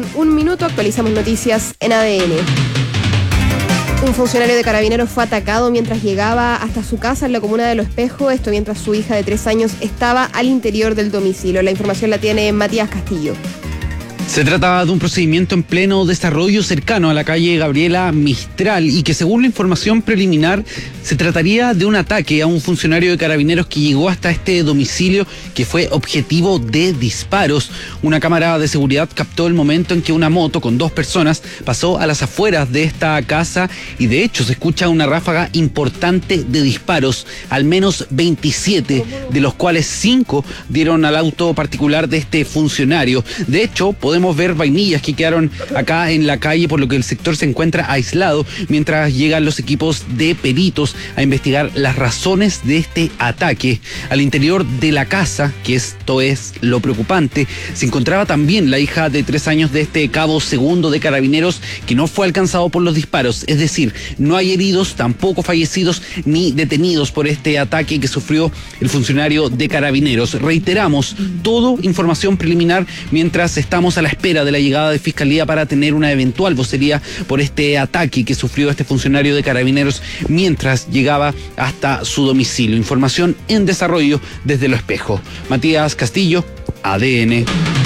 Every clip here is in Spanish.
un minuto, actualizamos noticias en ADN. Un funcionario de Carabineros fue atacado mientras llegaba hasta su casa en la comuna de Lo Espejo, esto mientras su hija de 3 años estaba al interior del domicilio. La información la tiene Matías Castillo. Se trata de un procedimiento en pleno desarrollo cercano a la calle Gabriela Mistral y que, según la información preliminar, se trataría de un ataque a un funcionario de Carabineros que llegó hasta este domicilio, que fue objetivo de disparos. Una cámara de seguridad captó el momento en que una moto con 2 personas pasó a las afueras de esta casa y de hecho se escucha una ráfaga importante de disparos, al menos 27, de los cuales 5 dieron al auto particular de este funcionario. De hecho, podemos ver vainillas que quedaron acá en la calle, por lo que el sector se encuentra aislado mientras llegan los equipos de peritos a investigar las razones de este ataque. Al interior de la casa, que esto es lo preocupante, se encontraba también la hija de 3 años de este cabo segundo de Carabineros, que no fue alcanzado por los disparos. Es decir, no hay heridos, tampoco fallecidos ni detenidos por este ataque que sufrió el funcionario de Carabineros. Reiteramos, todo información preliminar mientras estamos a la espera de la llegada de Fiscalía para tener una eventual vocería por este ataque que sufrió este funcionario de Carabineros mientras llegaba hasta su domicilio. Información en desarrollo desde Lo Espejo. Matías Castillo, ADN.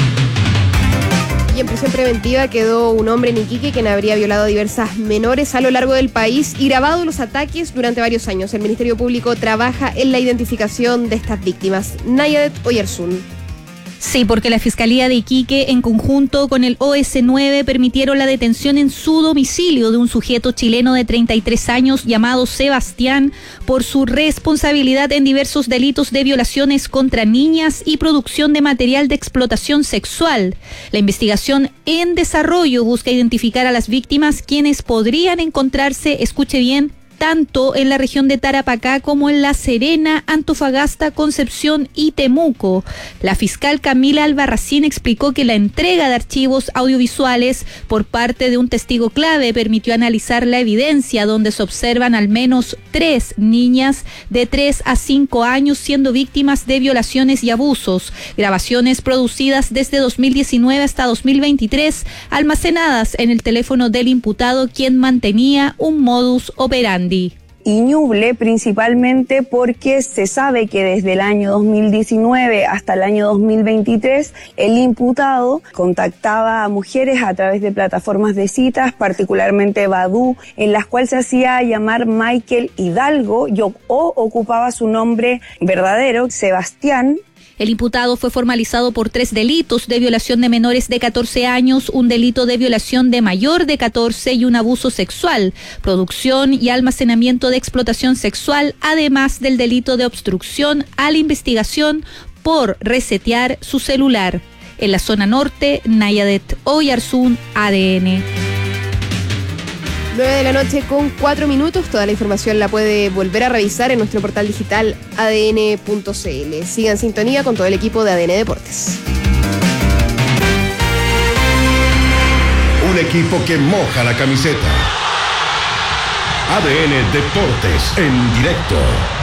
Y en prisión preventiva quedó un hombre en Iquique quien habría violado a diversas menores a lo largo del país y grabado los ataques durante varios años. El Ministerio Público trabaja en la identificación de estas víctimas. Nayadet Oyarzún. Sí, porque la Fiscalía de Iquique, en conjunto con el OS9, permitieron la detención en su domicilio de un sujeto chileno de 33 años llamado Sebastián por su responsabilidad en diversos delitos de violaciones contra niñas y producción de material de explotación sexual. La investigación en desarrollo busca identificar a las víctimas, quienes podrían encontrarse, escuche bien, tanto en la región de Tarapacá como en La Serena, Antofagasta, Concepción y Temuco. La fiscal Camila Albarracín explicó que la entrega de archivos audiovisuales por parte de un testigo clave permitió analizar la evidencia, donde se observan al menos 3 niñas de 3 a 5 años siendo víctimas de violaciones y abusos. Grabaciones producidas desde 2019 hasta 2023, almacenadas en el teléfono del imputado, quien mantenía un modus operandi. Y Ñuble principalmente porque se sabe que desde el año 2019 hasta el año 2023 el imputado contactaba a mujeres a través de plataformas de citas, particularmente Badoo, en las cuales se hacía llamar Michael Hidalgo o ocupaba su nombre verdadero, Sebastián. El imputado fue formalizado por 3 delitos de violación de menores de 14 años, un delito de violación de mayor de 14 y un abuso sexual, producción y almacenamiento de explotación sexual, además del delito de obstrucción a la investigación por resetear su celular. En la zona norte, Nayadet Oyarzún, ADN. 9 de la noche con 4 minutos. Toda la información la puede volver a revisar en nuestro portal digital adn.cl. Sigan en sintonía con todo el equipo de ADN Deportes. Un equipo que moja la camiseta. ADN Deportes en directo.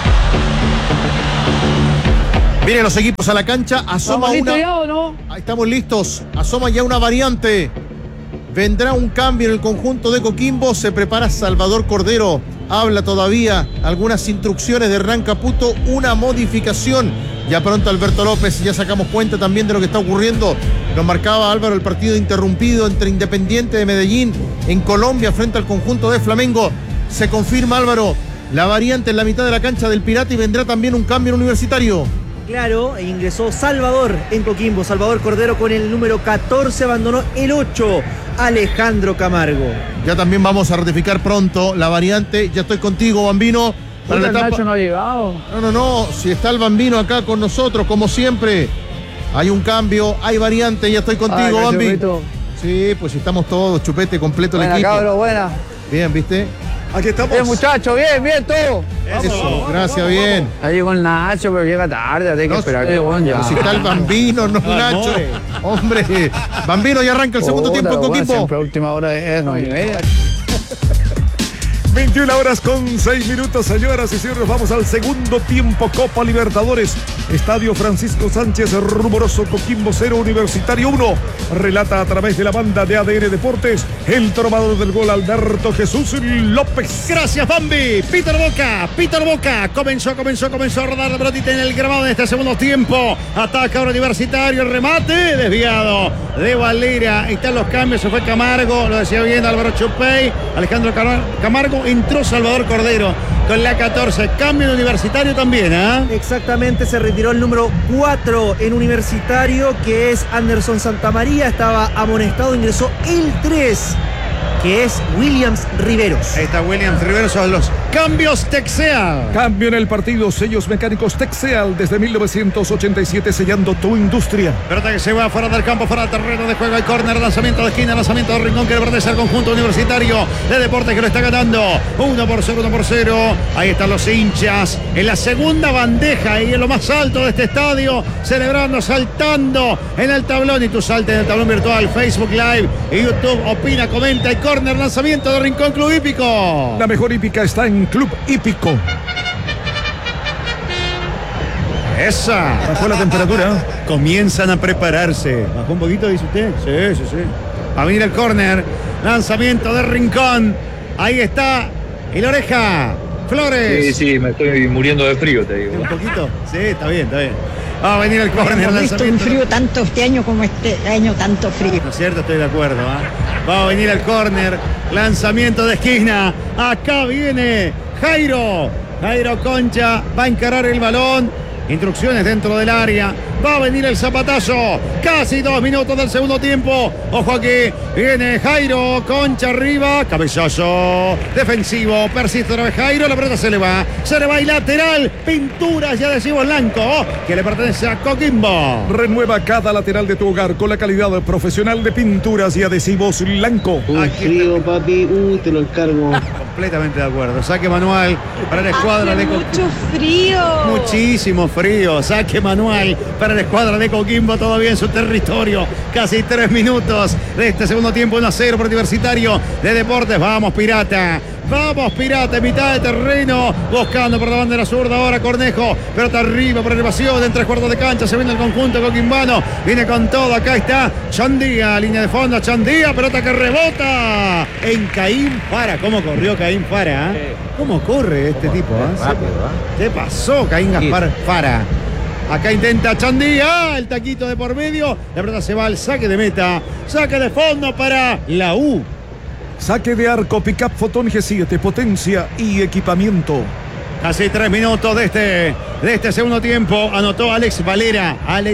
Vienen los equipos a la cancha. Asoma una. ¿Ya o no? Ahí estamos listos. Asoma ya una variante. Vendrá un cambio en el conjunto de Coquimbo. Se prepara Salvador Cordero. Habla todavía algunas instrucciones de Hernán Caputo. Una modificación. Ya pronto Alberto López. Ya sacamos cuenta también de lo que está ocurriendo. Nos marcaba Álvaro el partido interrumpido entre Independiente de Medellín en Colombia frente al conjunto de Flamengo. Se confirma, Álvaro, la variante en la mitad de la cancha del Pirata y vendrá también un cambio en Universitario. Claro, ingresó Salvador en Coquimbo. Salvador Cordero con el número 14, abandonó el 8, Alejandro Camargo. Ya también vamos a ratificar pronto la variante. Ya estoy contigo, Bambino. Para la etapa... Nacho no ha llegado. No. Si está el Bambino acá con nosotros, como siempre. Hay un cambio, hay variante. Ya estoy contigo, Bambi. Chupito. Sí, pues estamos todos, Chupete, completo buena, el equipo. Cabro, buena. Bien, ¿viste? Aquí estamos. Bien, muchachos, bien, todo. Eso, gracias, bien. Ahí llegó el Nacho, pero llega tarde, hay que esperar que ya. Si está el Bambino, no Nacho. Hombre, Bambino ya arranca el segundo tiempo en Coquimbo. Siempre a última hora es 9:30. 21 horas con 6 minutos, señoras y señores. Vamos al segundo tiempo, Copa Libertadores. Estadio Francisco Sánchez, Rumoroso, Coquimbo 0, Universitario 1. Relata a través de la banda de ADN Deportes el trovador del gol, Alberto Jesús López. Gracias, Bambi. Peter Boca. Comenzó a rodar la pelotita en el grabado en este segundo tiempo. Ataca ahora Universitario, el remate desviado de Valera. Ahí están los cambios, se fue Camargo, lo decía bien Álvaro Chupey. Alejandro Camargo, entró Salvador Cordero con la 14. Cambio en Universitario también, ¿ah? Exactamente, se retiró el número 4 en Universitario, que es Anderson Santamaría. Estaba amonestado, ingresó el 3, que es Williams Riveros. Ahí está Williams Riveros, son los cambios Texeal. Cambio en el partido, sellos mecánicos Texeal desde 1987, sellando tu industria. Pelota que se va fuera del campo, fuera del terreno de juego. Hay córner, lanzamiento de esquina, lanzamiento de Rincón, que le pertenece al conjunto Universitario de Deportes, que lo está ganando 1-0. Ahí están los hinchas en la segunda bandeja y en lo más alto de este estadio, celebrando, saltando en el tablón. Y tú saltes en el tablón virtual, Facebook Live y YouTube. Opina, comenta. Y córner, lanzamiento de Rincón, Club Hípico. La mejor hípica está en Club Hípico. Esa. Bajó la temperatura. Comienzan a prepararse. ¿Bajó un poquito, dice usted? Sí. Va a venir el córner. Lanzamiento de Rincón. Ahí está el Oreja Flores. Sí, me estoy muriendo de frío, te digo. ¿Un poquito? Sí, está bien. Va a venir el córner. No he visto un frío tanto este año como este año, tanto frío. ¿No es cierto? Estoy de acuerdo. Va a venir el córner. Lanzamiento de esquina. Acá viene Jairo Concha. Va a encarar el balón. Instrucciones dentro del área. Va a venir el zapatazo. Casi 2 minutos del segundo tiempo. Ojo aquí. Viene Jairo Concha arriba. Cabezazo defensivo. Persiste otra vez Jairo. La pelota se le va y lateral. Pinturas y adhesivos Lanco, que le pertenece a Coquimbo. Renueva cada lateral de tu hogar con la calidad profesional de pinturas y adhesivos Lanco. Frío, papi. Te lo encargo. Completamente de acuerdo. Saque manual para la escuadra de Coquimbo. Mucho frío. Muchísimo frío. Saque manual para la escuadra de Coquimbo, todavía en su territorio. Casi 3 minutos de este segundo tiempo. 1-0 por Universitario de Deportes. Vamos, Pirata, en mitad de terreno, buscando por la bandera zurda ahora Cornejo, pelota arriba por elevación, en 3 cuartos de cancha, se viene el conjunto coquimbano, viene con todo, acá está Chandía, línea de fondo, Chandía, pelota que rebota en Caín Fara. ¿Cómo corrió Caín Fara? ¿Cómo corre este tipo? ¿Qué pasó Caín Gaspar Fara? Acá intenta Chandía, el taquito de por medio, la pelota se va al saque de meta, saque de fondo para la U. Saque de arco, Pickup Fotón G7, potencia y equipamiento. Casi 3 minutos de este segundo tiempo. Anotó Alex Valera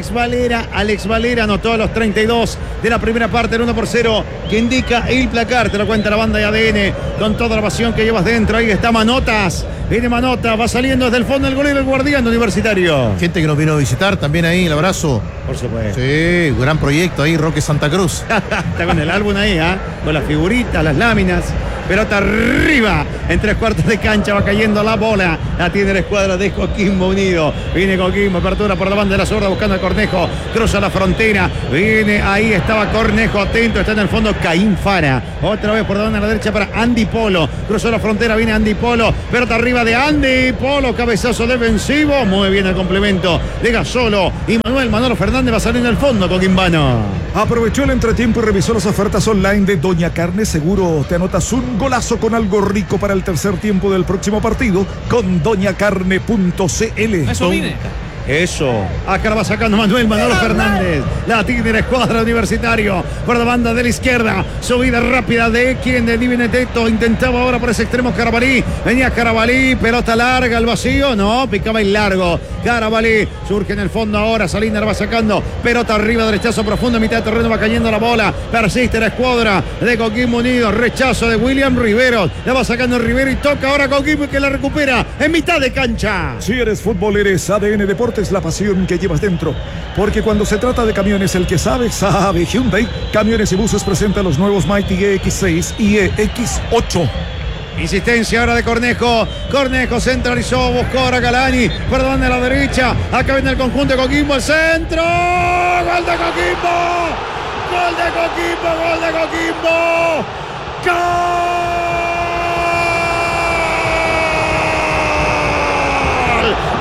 anotó a los 32 de la primera parte, el 1-0, que indica el placar. Te lo cuenta la banda de ADN con toda la pasión que llevas dentro. Ahí está Manotas. Viene Manota, va saliendo desde el fondo el golero, el guardián de Universitario. Gente que nos vino a visitar también ahí, el abrazo. Por supuesto. Sí, gran proyecto ahí, Roque Santa Cruz. Está con el álbum ahí, con las figuritas, las láminas. Pelota arriba, en 3 cuartos de cancha, va cayendo la bola. La tiene la escuadra de Coquimbo Unido. Viene Coquimbo, apertura por la banda de la zurda, buscando a Cornejo. Cruza la frontera. Viene ahí, estaba Cornejo, atento. Está en el fondo Caín Fara. Otra vez por la banda a la derecha para Andy Polo. Cruzó la frontera, viene Andy Polo. Pelota arriba de Andy Polo, cabezazo defensivo. Muy bien el complemento de Gasolo. Y Manolo Fernández va saliendo en el fondo, coquimbano. Aprovechó el entretiempo y revisó las ofertas online de Doña Carne. Seguro te anotas un golazo con algo rico para el tercer tiempo del próximo partido con doñacarne.cl. Eso viene. Eso. Acá la va sacando Manolo Fernández. La tiene la escuadra Universitario. Por la banda de la izquierda. Subida rápida de quien de Di Benedetto. Intentaba ahora por ese extremo Carabalí. Venía Carabalí. Pelota larga al vacío. No, picaba el largo. Carabalí surge en el fondo ahora. Salinas la va sacando. Pelota arriba, derechazo profundo. En mitad de terreno va cayendo la bola. Persiste la escuadra de Coquimbo Unido. Rechazo de William Riveros. La va sacando Rivero y toca ahora Coquimbo, que la recupera en mitad de cancha. Si eres fútbol, eres ADN Deportes. Es la pasión que llevas dentro, porque cuando se trata de camiones, el que sabe. Hyundai Camiones y Buses presenta los nuevos Mighty EX6 y EX8. Insistencia ahora de Cornejo. Cornejo centralizó, buscó ahora Galani. Por la banda de la derecha. Acá viene el conjunto de Coquimbo. El centro. ¡Gol de Coquimbo! ¡Gol de Coquimbo! ¡Gol de Coquimbo! ¡Gol!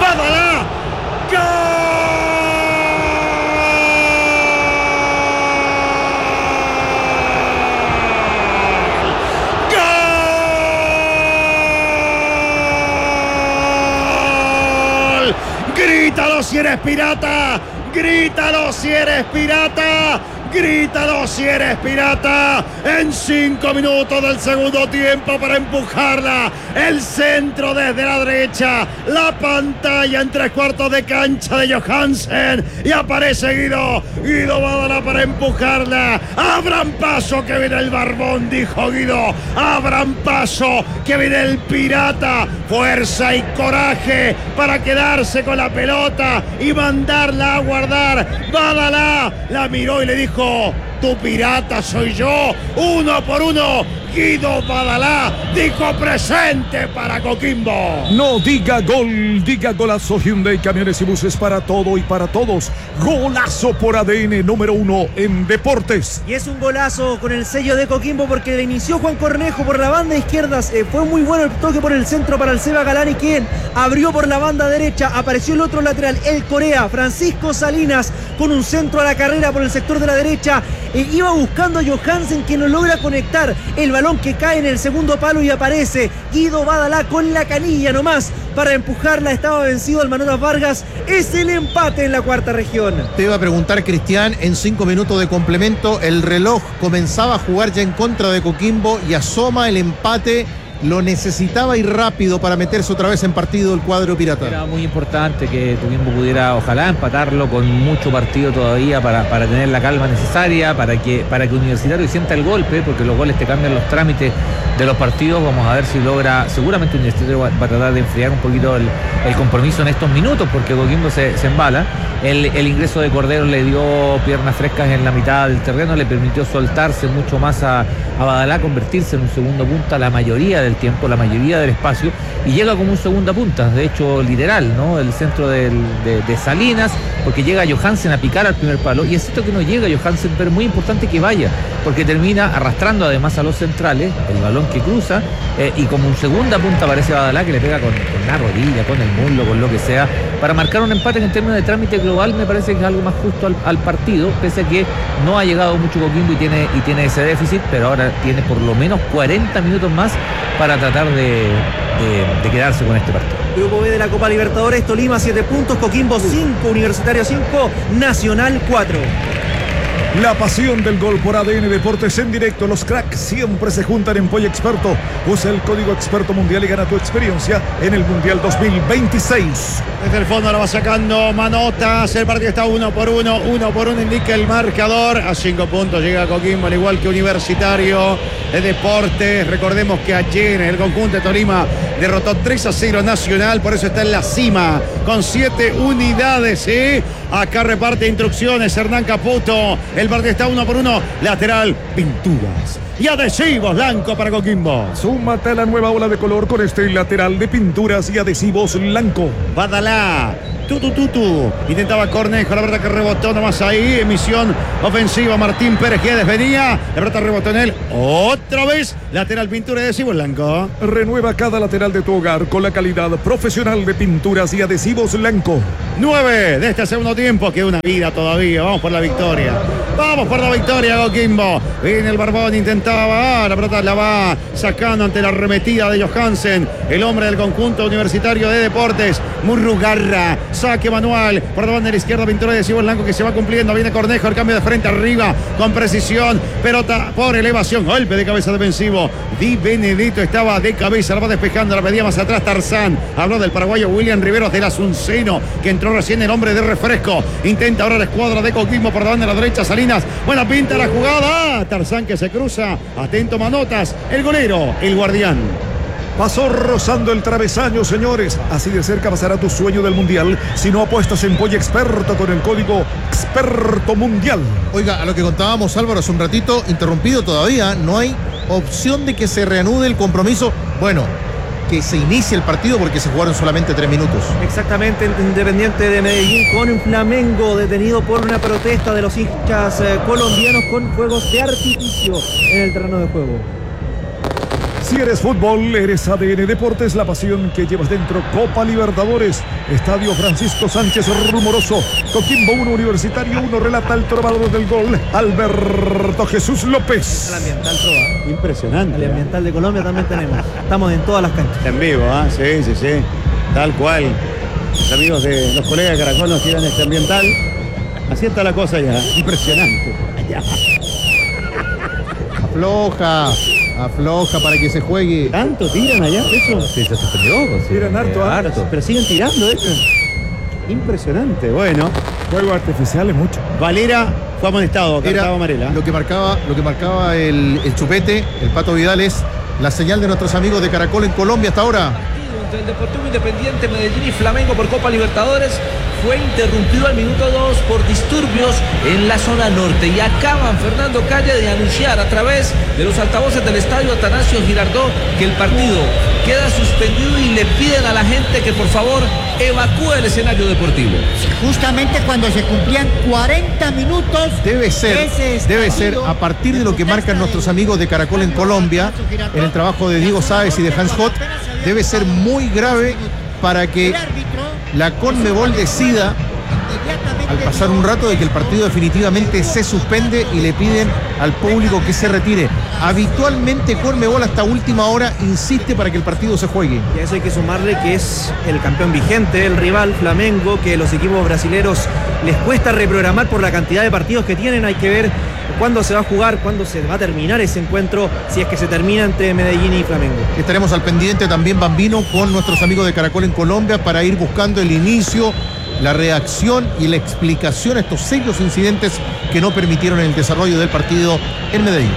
Badalá. ¡Gol! ¡Grítalo si eres pirata! ¡Grítalo si eres pirata! ¡Grítalo si eres pirata! En 5 minutos del segundo tiempo para empujarla. El centro desde la derecha. La pantalla en 3/4 de cancha de Johansen. Y aparece Guido. Guido Badalá para empujarla. Abran paso que viene el barbón, dijo Guido. Abran paso que viene el pirata. Fuerza y coraje para quedarse con la pelota y mandarla a guardar. Badalá la miró y le dijo: tu pirata soy yo. 1 por 1. Guido Badalá dijo presente para Coquimbo. No diga gol, diga golazo. Hyundai Camiones y Buses para todo y para todos. Golazo por ADN número 1 en deportes. Y es un golazo con el sello de Coquimbo porque le inició Juan Cornejo por la banda izquierda. Fue muy bueno el toque por el centro para el Seba Galani, quien abrió por la banda derecha. Apareció el otro lateral, el Corea, Francisco Salinas, con un centro a la carrera por el sector de la derecha. Iba buscando a Johansen, quien no logra conectar el balón que cae en el segundo palo y aparece Guido Badalá con la canilla nomás para empujarla. Estaba vencido el Manotas Vargas. Es el empate en la cuarta región. Te iba a preguntar, Cristian, en 5 minutos de complemento el reloj comenzaba a jugar ya en contra de Coquimbo y asoma el empate. Lo necesitaba ir rápido para meterse otra vez en partido el cuadro pirata. Era muy importante que Coquimbo pudiera, ojalá, empatarlo con mucho partido todavía para tener la calma necesaria, para que Universitario sienta el golpe, porque los goles te cambian los trámites de los partidos. Vamos a ver si logra. Seguramente Universitario va a tratar de enfriar un poquito el compromiso en estos minutos, porque Coquimbo se embala. El ingreso de Cordero le dio piernas frescas en la mitad del terreno, le permitió soltarse mucho más a Badalá, convertirse en un segundo punta la mayoría del tiempo, la mayoría del espacio, y llega como un segunda punta, de hecho literal, ¿no? El centro de Salinas, porque llega Johansen a picar al primer palo, y es cierto que no llega Johansen, pero es muy importante que vaya, porque termina arrastrando además a los centrales, el balón que cruza, y como un segunda punta aparece Badalá, que le pega con la rodilla, con el muslo, con lo que sea, para marcar un empate que en términos de trámite global me parece que es algo más justo al partido, pese a que no ha llegado mucho Coquimbo y tiene ese déficit, pero ahora tiene por lo menos 40 minutos más para tratar de quedarse con este partido. Grupo B de la Copa Libertadores, Tolima 7 puntos, Coquimbo 5, Universitario 5, Nacional 4. La pasión del gol por ADN Deportes en directo. Los cracks siempre se juntan en Polla Experto. Usa el código Experto Mundial y gana tu experiencia en el Mundial 2026. Desde el fondo lo va sacando Manotas. El partido está 1 por 1. 1 por 1 indica el marcador. A 5 puntos llega Coquimbo, al igual que Universitario de Deportes. Recordemos que ayer el conjunto de Tolima derrotó 3-0 Nacional. Por eso está en la cima con 7 unidades. ¿Sí? Acá reparte instrucciones Hernán Caputo. El partido está 1 por 1. Lateral, pinturas y adhesivos blanco para Coquimbo. Súmate a la nueva ola de color con este lateral de pinturas y adhesivos blanco. Badalá. Tutu. Intentaba Cornejo, la verdad que rebotó nomás ahí. Emisión ofensiva, Martín Pérez Guedes venía. La verdad rebotó en él. Otra vez, lateral pintura y adhesivo blanco. Renueva cada lateral de tu hogar con la calidad profesional de pinturas y adhesivos blanco. 9 de este segundo tiempo. Queda una vida todavía. Vamos por la victoria. Vamos por la victoria, Coquimbo. Viene el barbón, intentaba. La pelota la va sacando ante la arremetida de Johansen, el hombre del conjunto Universitario de Deportes. Murrugarra. Saque manual por la banda de la izquierda, pintura de adhesivo blanco que se va cumpliendo. Viene Cornejo, el cambio de frente arriba con precisión. Pelota por elevación, golpe de cabeza defensivo. Di Benedetto estaba de cabeza, la va despejando, la pedía más atrás Tarzán. Habló del paraguayo William Riveros del Asunceno, que entró recién el hombre de refresco. Intenta ahora la escuadra de Coquimbo por la banda de la derecha, Salinas. Buena pinta la jugada. Tarzán que se cruza. Atento Manotas, el golero, el guardián. Pasó rozando el travesaño, señores. Así de cerca pasará tu sueño del Mundial si no apuestas en Polla Experto con el código Experto Mundial. Oiga, a lo que contábamos, Álvaro, hace un ratito, interrumpido todavía, no hay opción de que se reanude el compromiso. Bueno, que se inicie el partido porque se jugaron solamente 3 minutos. Exactamente, Independiente de Medellín con un Flamengo detenido por una protesta de los hinchas colombianos con fuegos de artificio en el terreno de juego. Si eres fútbol, eres ADN Deportes, la pasión que llevas dentro. Copa Libertadores, Estadio Francisco Sánchez Rumoroso, Coquimbo 1, Universitario 1, relata el trovador del gol, Alberto Jesús López. El ambiental trova. Impresionante. El ambiental de Colombia también tenemos. Estamos en todas las canchas. En vivo, ¿ah? Sí, sí, sí. Tal cual. Los amigos de los colegas de Caracol nos tiran este ambiental. Así está la cosa ya. Impresionante. Allá. Afloja para que se juegue. ¿Tanto tiran allá? ¿Eso? Sí, se suspendió. Sí, Tiran harto. Pero siguen tirando eso. Impresionante. Bueno. Fuego artificial es mucho. Valera fue amonestado. Era Varela. lo que marcaba el chupete, el Pato Vidal, es la señal de nuestros amigos de Caracol en Colombia hasta ahora. Entre el Deportivo Independiente Medellín y Flamengo por Copa Libertadores fue interrumpido al minuto 2 por disturbios en la zona norte y acaban Fernando Calle de anunciar a través de los altavoces del estadio Atanasio Girardot que el partido queda suspendido y le piden a la gente que por favor evacúe el escenario deportivo. Justamente cuando se cumplían 40 minutos. Debe ser a partir de lo que marcan nuestros amigos de Caracol en Colombia, en el trabajo de Diego Sáez y de Hans Hott, debe ser muy grave para que la Conmebol decida, al pasar un rato, de que el partido definitivamente se suspende y le piden al público que se retire. Habitualmente Conmebol hasta última hora insiste para que el partido se juegue. Y a eso hay que sumarle que es el campeón vigente, el rival Flamengo, que los equipos brasileros les cuesta reprogramar por la cantidad de partidos que tienen. Hay que ver cuándo se va a jugar, cuándo se va a terminar ese encuentro, si es que se termina entre Medellín y Flamengo. Estaremos al pendiente también, Bambino, con nuestros amigos de Caracol en Colombia para ir buscando el inicio, la reacción y la explicación a estos serios incidentes que no permitieron el desarrollo del partido en Medellín.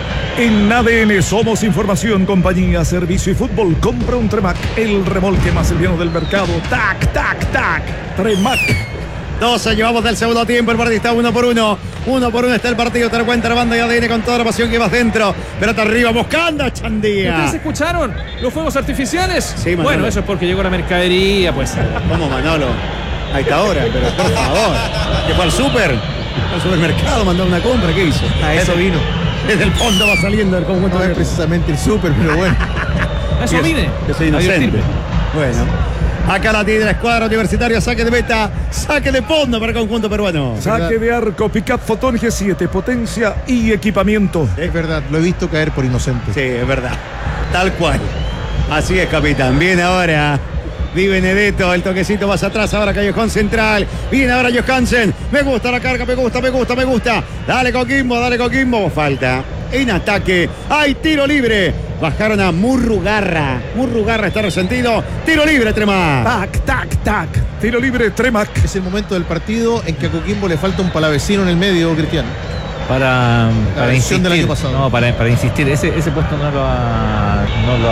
En ADN somos información, compañía, servicio y fútbol. Compra un Tremac, el remolque más liviano del mercado. Tac, tac, tac. Tremac. 12 llevamos del segundo tiempo, el partido está 1-1. 1-1 está el partido, te lo cuenta la banda de ADN con toda la pasión que vas dentro. Pelota arriba, buscando a Chandía. ¿Ustedes escucharon los fuegos artificiales? Sí, Manolo. Bueno, eso es porque llegó la mercadería, pues. ¿Cómo, Manolo? A esta hora, pero por favor. Que fue al supermercado, mandó una compra, ¿qué hizo? A eso vino. Desde el fondo va saliendo el conjunto. No es precisamente el súper, pero bueno. Eso vine. Yo soy inocente. Bueno. Acá la tiene la escuadra universitaria, saque de meta, saque de fondo para el conjunto peruano. Saque de arco, Pickup Fotón G7, potencia y equipamiento. Es verdad, lo he visto caer por inocente. Sí, es verdad. Tal cual. Así es, capitán. Viene ahora Di Benedetto, el toquecito más atrás, ahora Callejón Central. Viene ahora Johansen. Me gusta la carga, me gusta. Dale Coquimbo. Falta en ataque. Hay tiro libre. Bajaron a Murrugarra. Murrugarra está resentido. Tiro libre, Tremac. Tac. Tiro libre, Tremac. Es el momento del partido en que a Coquimbo le falta un palavecino en el medio, Cristiano. Para insistir, del año pasado. No, para insistir, ese puesto no lo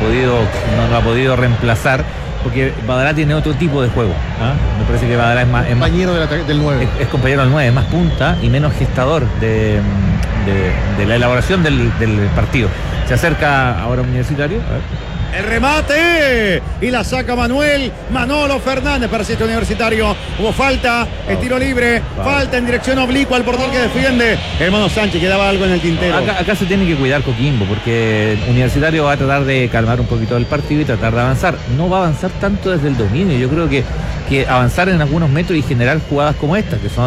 ha podido reemplazar, porque Badalá tiene otro tipo de juego. Me parece que Badalá es más compañero del 9. Es compañero del 9, es más punta y menos gestador de la elaboración del partido. Se acerca ahora Universitario. A ver. El remate y la saca Manolo Fernández para este Universitario. Hubo falta, el tiro libre, falta en dirección oblicua al portero que defiende. Hermano Sánchez, quedaba algo en el tintero. Acá se tiene que cuidar Coquimbo, porque Universitario va a tratar de calmar un poquito el partido y tratar de avanzar. No va a avanzar tanto desde el dominio. Yo creo que avanzar en algunos metros y generar jugadas como estas, que son